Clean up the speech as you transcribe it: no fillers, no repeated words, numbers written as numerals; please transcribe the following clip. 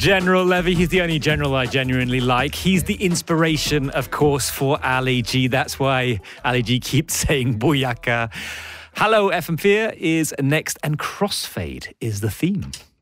General Levy, he's the only general I genuinely like. He's the inspiration, of course, for Ali G. That's why Ali G keeps saying Booyaka. Hello FM4 is next and Crossfade is the theme.